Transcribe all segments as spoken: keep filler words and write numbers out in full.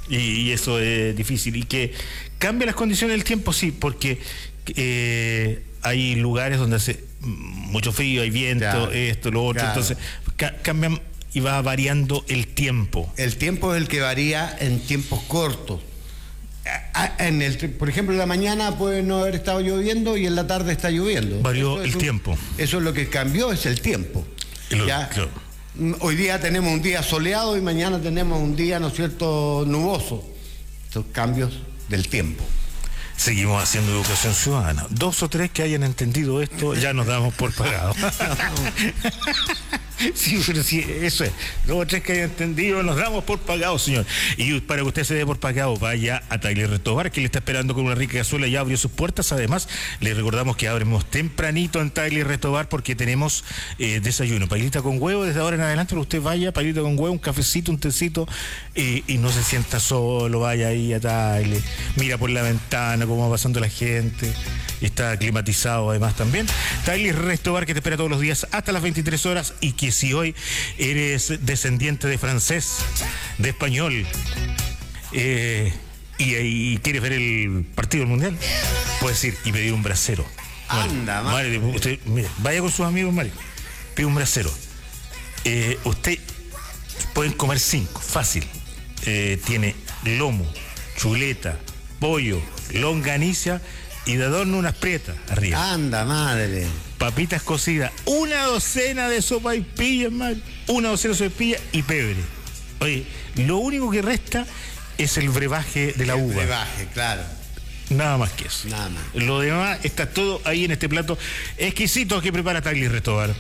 Y, y eso es difícil. Y que cambia las condiciones del tiempo, sí, porque eh, hay lugares donde hace mucho frío, hay viento, claro, esto, lo otro, claro. Entonces ca cambian y va variando el tiempo. El tiempo es el que varía en tiempos cortos. En el, por ejemplo, en la mañana puede no haber estado lloviendo y en la tarde está lloviendo. Varió el un, tiempo. Eso es lo que cambió, es el tiempo. Lo, ¿ya? Claro. Hoy día tenemos un día soleado y mañana tenemos un día, ¿no es cierto?, nuboso. Estos cambios del tiempo. Seguimos haciendo educación ciudadana. Dos o tres que hayan entendido esto, ya nos damos por pagados. Sí, pero sí, eso es. Dos o tres que hayan entendido, nos damos por pagados, señor. Y para que usted se dé por pagado, vaya a Tyler Restobar, que le está esperando con una rica cazuela, ya abrió sus puertas. Además, le recordamos que abrimos tempranito en Tyler Restobar porque tenemos eh, desayuno. Pailita con huevo, desde ahora en adelante, pero usted vaya, pailita con huevo, un cafecito, un tecito, eh, y no se sienta solo, vaya ahí a Tyler, mira por la ventana cómo va pasando la gente, está climatizado además también. Tyler Restobar, que te espera todos los días hasta las veintitrés horas, y que si hoy eres descendiente de francés, de español, eh, y, y quieres ver el partido del mundial, puedes ir y pedir un brasero. Anda, Mario, usted, mire, vaya con sus amigos, Mario, pide un brasero. Eh, usted pueden comer cinco, fácil. Eh, tiene lomo, chuleta, pollo, longaniza y de adorno unas prietas arriba. Anda, madre. Papitas cocidas, una docena de sopaipillas, mal, una docena de sopaipillas y pebre. Oye, lo único que resta es el brebaje de la el uva. brebaje, claro. Nada más que eso. Nada más. Lo demás está todo ahí en este plato exquisito que prepara Tyler Restobar.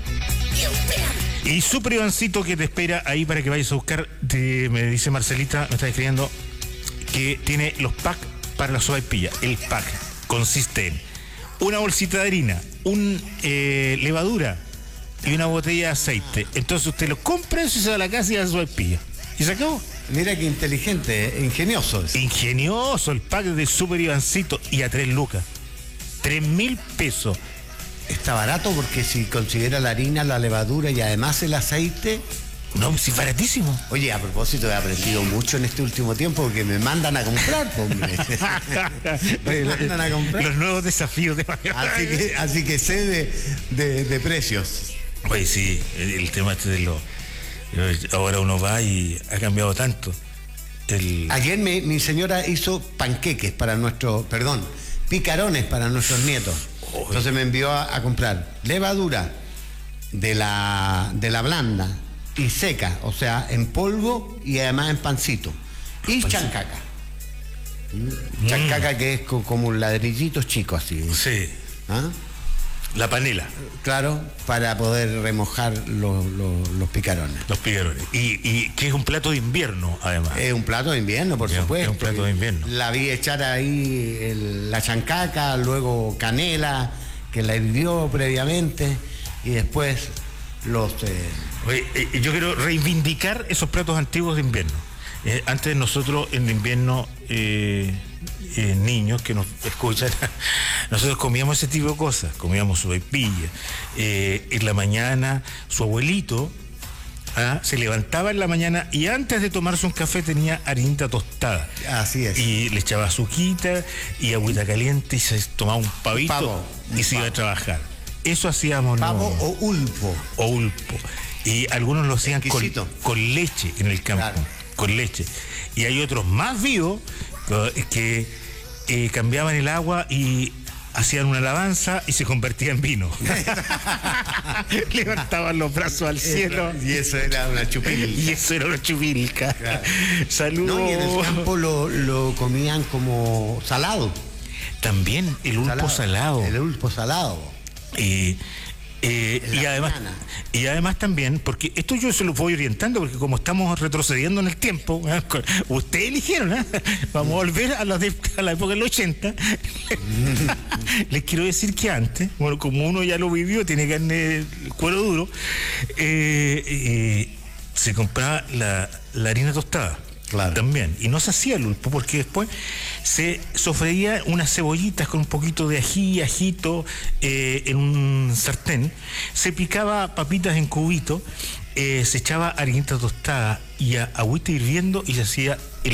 Y su privancito que te espera ahí para que vayas a buscar, te, me dice Marcelita, me está escribiendo, que tiene los packs para la sopaipilla. El pack consiste en una bolsita de harina, un eh, levadura y una botella de aceite. Entonces usted lo compra y se va a la casa y hace sopaipilla. ¿Y se acabó? Mira qué inteligente, ingenioso. Eso. Ingenioso el pack de Super Ivancito, y a tres lucas. Tres mil pesos. Está barato porque si considera la harina, la levadura y además el aceite. No, sí, baratísimo. Oye, a propósito, he aprendido mucho en este último tiempo porque me mandan a comprar, hombre. Me mandan a comprar. Los nuevos desafíos de así que, así que sé de, de, de precios. Oye, sí, el, el tema este de lo. Ahora uno va y ha cambiado tanto. El... Ayer mi, mi señora hizo panqueques para nuestro, perdón, picarones para nuestros nietos. Oye. Entonces me envió a, a comprar levadura de la, de la blanda y seca, o sea, en polvo y además en pancito. Y pancito. Chancaca. Mm. Chancaca que es co como un ladrillito chico así. Sí. ¿Ah? La panela. Claro, para poder remojar los, los, los picarones. Los picarones. Y, y que es un plato de invierno, además. Es un plato de invierno, por es, supuesto. Es un plato de invierno. La vi echar ahí el, la chancaca, luego canela, que la hirvió previamente, y después los... Eh... Oye, eh, yo quiero reivindicar esos platos antiguos de invierno. Eh, antes nosotros en invierno... Eh, Eh, niños que nos escuchan, nosotros comíamos ese tipo de cosas, comíamos sopaipilla. Eh, en la mañana su abuelito ¿ah? se levantaba en la mañana y antes de tomarse un café tenía harinita tostada. Así es. Y le echaba azuquita y agüita caliente y se tomaba un pavito pavo, y se iba a trabajar. Eso hacíamos. Pavo no, o ulpo. O ulpo. Y algunos lo hacían con, con leche en el campo, claro. Con leche. Y hay otros más vivos que eh, cambiaban el agua y hacían una alabanza y se convertía en vino. Levantaban los brazos al cielo. Y eso era una chupilca. Y eso era una chupilca. Claro. Saludos. No, y en el campo lo, lo comían como salado. También el ulpo salado. salado. El ulpo salado. Y... Eh, y, además, y además también, porque esto yo se lo voy orientando, porque como estamos retrocediendo en el tiempo, ¿eh? Ustedes eligieron, ¿eh? Vamos a volver a la, de, a la época del ochenta. Les quiero decir que antes, bueno, como uno ya lo vivió, tiene carne, cuero duro, eh, eh, se compraba la, la harina tostada. Claro. También, y no se hacía el ulpo porque después se sofreía unas cebollitas con un poquito de ají, ajito eh, en un sartén, se picaba papitas en cubito, eh, se echaba harinita tostada y a, agüita hirviendo y se hacía